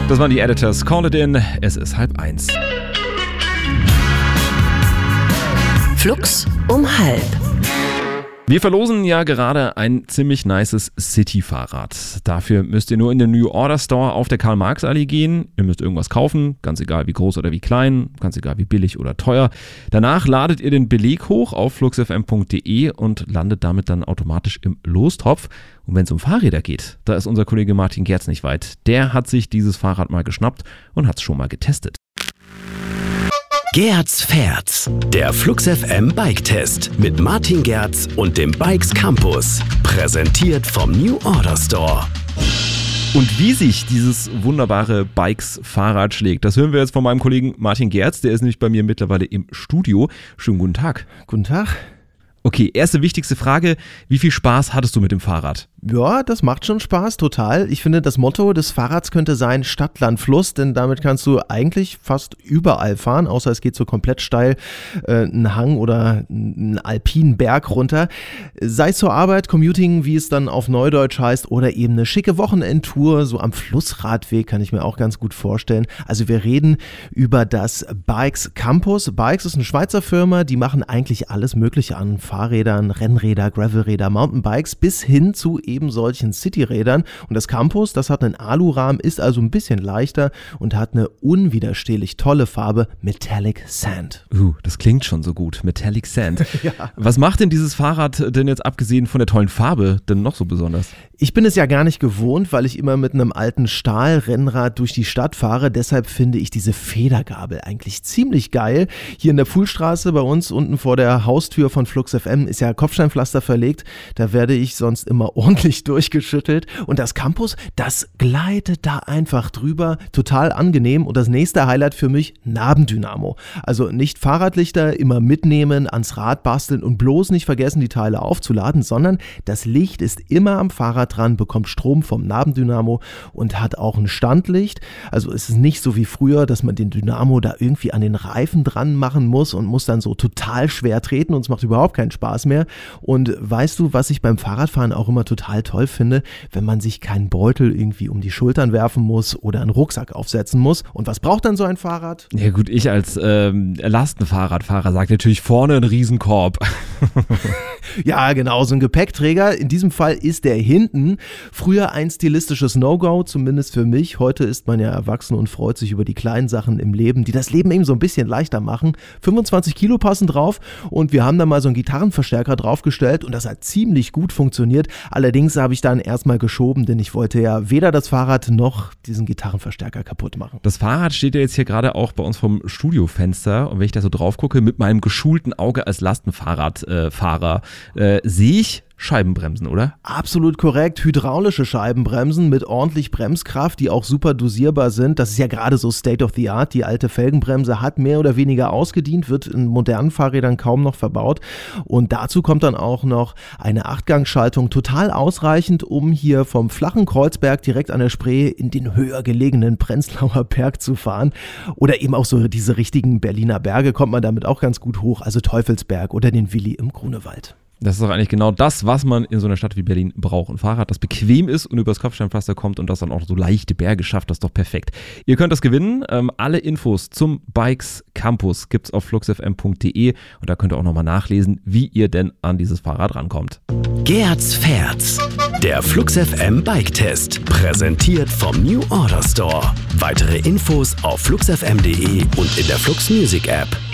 Das waren die Editors. Call it in. Es ist 12:30. Flux um 12. Wir verlosen ja gerade ein ziemlich nices City-Fahrrad. Dafür müsst ihr nur in den New Order Store auf der Karl-Marx-Allee gehen. Ihr müsst irgendwas kaufen, ganz egal wie groß oder wie klein, ganz egal wie billig oder teuer. Danach ladet ihr den Beleg hoch auf fluxfm.de und landet damit dann automatisch im Lostopf. Und wenn es um Fahrräder geht, da ist unser Kollege Martin Gerz nicht weit. Der hat sich dieses Fahrrad mal geschnappt und hat es schon mal getestet. Gerz fährt. Der Flux FM Bike Test mit Martin Gerz und dem Bikes Campus. Präsentiert vom New Order Store. Und wie sich dieses wunderbare Bikes-Fahrrad schlägt, das hören wir jetzt von meinem Kollegen Martin Gerz. Der ist nämlich bei mir mittlerweile im Studio. Schönen guten Tag. Guten Tag. Okay, erste wichtigste Frage. Wie viel Spaß hattest du mit dem Fahrrad? Ja, das macht schon Spaß, total. Ich finde, das Motto des Fahrrads könnte sein Stadt, Land, Fluss, denn damit kannst du eigentlich fast überall fahren, außer es geht so komplett steil einen Hang oder einen alpinen Berg runter. Sei es zur Arbeit, Commuting, wie es dann auf Neudeutsch heißt, oder eben eine schicke Wochenendtour, so am Flussradweg, kann ich mir auch ganz gut vorstellen. Also wir reden über das Bikes Campus. Bikes ist eine Schweizer Firma, die machen eigentlich alles Mögliche an Fahrrädern, Rennräder, Gravelräder, Mountainbikes bis hin zu eben solchen Cityrädern. Und das Campus, das hat einen Alurahmen, ist also ein bisschen leichter und hat eine unwiderstehlich tolle Farbe Metallic Sand. Das klingt schon so gut. Metallic Sand. Ja. Was macht denn dieses Fahrrad denn jetzt abgesehen von der tollen Farbe denn noch so besonders? Ich bin es ja gar nicht gewohnt, weil ich immer mit einem alten Stahlrennrad durch die Stadt fahre. Deshalb finde ich diese Federgabel eigentlich ziemlich geil. Hier in der Pfuhlstraße bei uns unten vor der Haustür von Flux FM ist ja Kopfsteinpflaster verlegt. Da werde ich sonst immer ordentlich durchgeschüttelt. Und das Campus, das gleitet da einfach drüber. Total angenehm. Und das nächste Highlight für mich, Nabendynamo. Also nicht Fahrradlichter immer mitnehmen, ans Rad basteln und bloß nicht vergessen, die Teile aufzuladen, sondern das Licht ist immer am Fahrrad dran, bekommt Strom vom Nabendynamo und hat auch ein Standlicht. Also es ist nicht so wie früher, dass man den Dynamo da irgendwie an den Reifen dran machen muss und muss dann so total schwer treten und es macht überhaupt keinen Spaß mehr. Und weißt du, was ich beim Fahrradfahren auch immer total toll finde, wenn man sich keinen Beutel irgendwie um die Schultern werfen muss oder einen Rucksack aufsetzen muss. Und was braucht dann so ein Fahrrad? Ja gut, ich als Lastenfahrradfahrer sage natürlich vorne einen Riesenkorb. Ja, genau, so ein Gepäckträger. In diesem Fall ist der hinten. Früher ein stilistisches No-Go, zumindest für mich. Heute ist man ja erwachsen und freut sich über die kleinen Sachen im Leben, die das Leben eben so ein bisschen leichter machen. 25 Kilo passen drauf und wir haben da mal so einen Gitarrenverstärker draufgestellt und das hat ziemlich gut funktioniert. Allerdings habe ich dann erstmal geschoben, denn ich wollte ja weder das Fahrrad noch diesen Gitarrenverstärker kaputt machen. Das Fahrrad steht ja jetzt hier gerade auch bei uns vom Studiofenster und wenn ich da so drauf gucke, mit meinem geschulten Auge als Lastenfahrradfahrer sehe ich Scheibenbremsen, oder? Absolut korrekt. Hydraulische Scheibenbremsen mit ordentlich Bremskraft, die auch super dosierbar sind. Das ist ja gerade so State of the Art. Die alte Felgenbremse hat mehr oder weniger ausgedient, wird in modernen Fahrrädern kaum noch verbaut. Und dazu kommt dann auch noch eine 8-Gang-Schaltung, total ausreichend, um hier vom flachen Kreuzberg direkt an der Spree in den höher gelegenen Prenzlauer Berg zu fahren. Oder eben auch so diese richtigen Berliner Berge kommt man damit auch ganz gut hoch, also Teufelsberg oder den Willi im Grunewald. Das ist doch eigentlich genau das, was man in so einer Stadt wie Berlin braucht. Ein Fahrrad, das bequem ist und übers Kopfsteinpflaster kommt und das dann auch so leichte Berge schafft, das ist doch perfekt. Ihr könnt das gewinnen. Alle Infos zum Bikes Campus gibt's auf fluxfm.de und da könnt ihr auch nochmal nachlesen, wie ihr denn an dieses Fahrrad rankommt. Gerz fährt. Der Flux FM Bike Test. Präsentiert vom New Order Store. Weitere Infos auf fluxfm.de und in der Flux Music App.